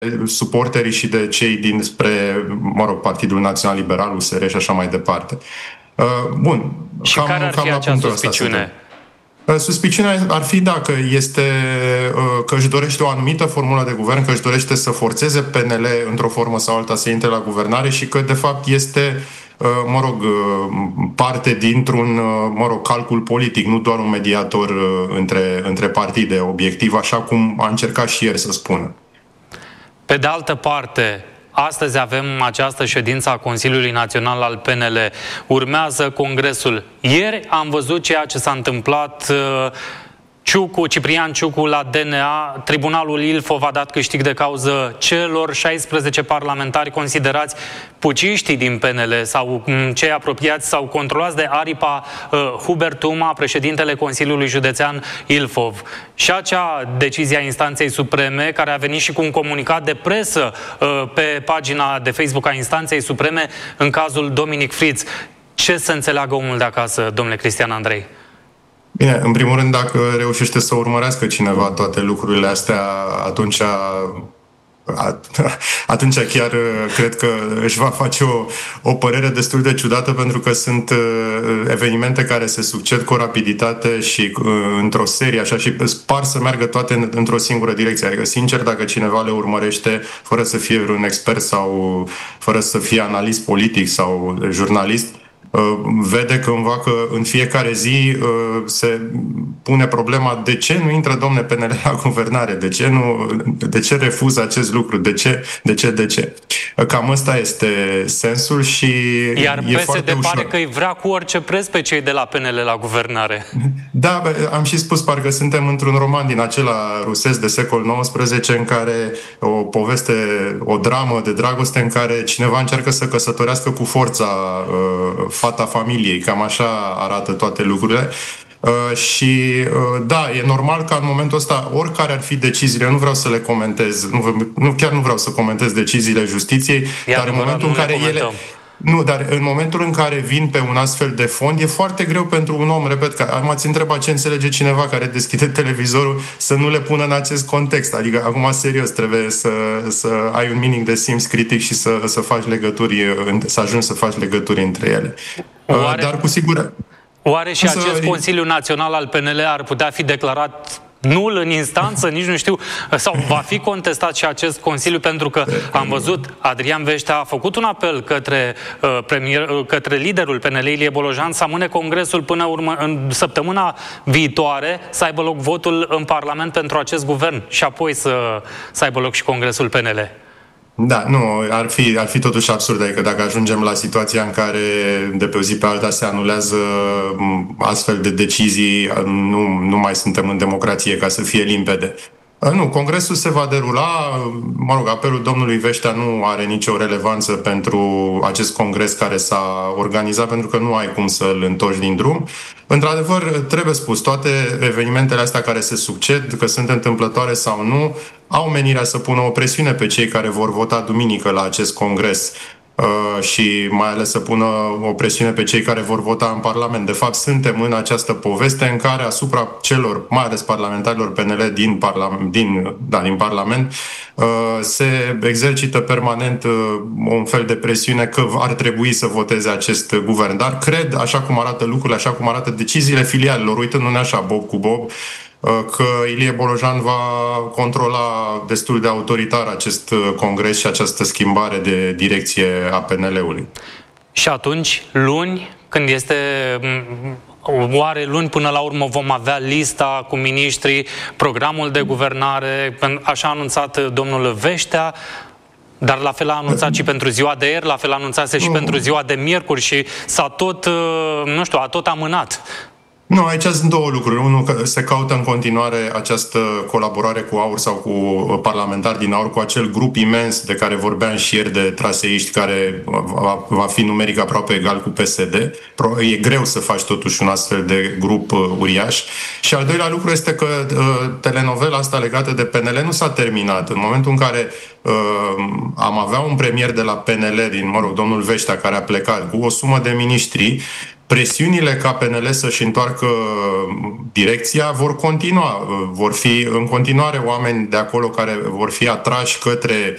suporterii și de cei dinspre, Partidul Național Liberal, USR și așa mai departe. Bun. Și care ar fi acea suspiciune? Suspiciunea ar fi dacă că își dorește o anumită formulă de guvern, că își dorește să forțeze PNL într-o formă sau alta să intre la guvernare și că de fapt este parte dintr-un calcul politic, nu doar un mediator între partide obiectiv, așa cum a încercat și ieri să spună. Pe de altă parte, astăzi avem această ședință a Consiliului Național al PNL. Urmează Congresul. Ieri am văzut ceea ce s-a întâmplat. Ciprian Ciucu la DNA, Tribunalul Ilfov a dat câștig de cauză celor 16 parlamentari considerați puciștii din PNL sau cei apropiați sau controlați de aripa Hubert Uma, președintele Consiliului Județean Ilfov. Și acea decizie a Instanței Supreme, care a venit și cu un comunicat de presă pe pagina de Facebook a Instanței Supreme în cazul Dominic Fritz. Ce să înțeleagă omul de acasă, domnule Cristian Andrei? Bine, în primul rând, dacă reușește să urmărească cineva toate lucrurile astea, atunci chiar cred că își va face o părere destul de ciudată, pentru că sunt evenimente care se succed cu o rapiditate și într-o serie, așa, și par să meargă toate într-o singură direcție. Adică, sincer, dacă cineva le urmărește fără să fie vreun expert sau fără să fie analist politic sau jurnalist, vede că în fiecare zi se pune problema: de ce nu intră, domne, PNL la guvernare? De ce refuză acest lucru? De ce? Cam ăsta este sensul și iar e foarte ușor. pare că îi vrea cu orice preț pe cei de la PNL la guvernare. Da, am și spus, parcă suntem într-un roman din acela rusesc de secol XIX, în care o poveste, o dramă de dragoste în care cineva încearcă să căsătorească cu forța fata familiei. Cam așa arată toate lucrurile. Și da, e normal că în momentul ăsta, oricare ar fi deciziile, nu vreau să le comentez, chiar nu vreau să comentez deciziile justiției, dar în momentul în care dar în momentul în care vin pe un astfel de fond, e foarte greu pentru un om, repet, că m-ați întrebat ce înțelege cineva care deschide televizorul, să nu le pună în acest context. Adică, acum, serios, trebuie să ai un minim de simț critic și să faci legături, să ajungi să faci legături între ele. Dar cu siguranță. Oare și acest Consiliu Național al PNL ar putea fi declarat nul în instanță? Nici nu știu. Sau va fi contestat și acest Consiliu? Pentru că am văzut, Adrian Veștea a făcut un apel către liderul PNL, Ilie Bolojan, să amâne Congresul până în săptămâna viitoare, să aibă loc votul în Parlament pentru acest guvern și apoi să aibă loc și Congresul PNL. Da, nu, ar fi totuși absurd, adică dacă ajungem la situația în care de pe o zi pe alta se anulează astfel de decizii, nu mai suntem în democrație, ca să fie limpede. Nu, Congresul se va derula, apelul domnului Veștea nu are nicio relevanță pentru acest congres care s-a organizat, pentru că nu ai cum să-l întorci din drum. Într-adevăr, trebuie spus, toate evenimentele astea care se succed, că sunt întâmplătoare sau nu, au menirea să pună o presiune pe cei care vor vota duminică la acest congres și mai ales să pună o presiune pe cei care vor vota în Parlament. De fapt, suntem în această poveste în care asupra celor, mai ales parlamentarilor PNL din Parlament, se exercită permanent un fel de presiune că ar trebui să voteze acest guvern. Dar cred, așa cum arată lucrurile, așa cum arată deciziile filialelor, uitându-ne așa bob cu bob, că Ilie Bolojan va controla destul de autoritar acest congres și această schimbare de direcție a PNL-ului. Și atunci, luni, când este... Oare luni până la urmă vom avea lista cu miniștrii, programul de guvernare, așa a anunțat domnul Veștea, dar la fel a anunțat și pentru ziua de ieri, la fel a anunțat și pentru ziua de miercuri și a tot amânat. Nu, aici sunt două lucruri. Unul, că se caută în continuare această colaborare cu AUR sau cu parlamentari din AUR, cu acel grup imens de care vorbeam și ieri, de traseiști, care va fi numeric aproape egal cu PSD. E greu să faci totuși un astfel de grup uriaș. Și al doilea lucru este că telenovela asta legată de PNL nu s-a terminat. În momentul în care am avea un premier de la PNL, domnul Veștea, care a plecat cu o sumă de miniștri, presiunile ca PNL să-și întoarcă direcția vor continua. Vor fi în continuare oameni de acolo care vor fi atrași către